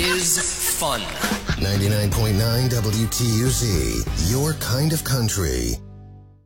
is fun. 99.9 WTUZ, your kind of country.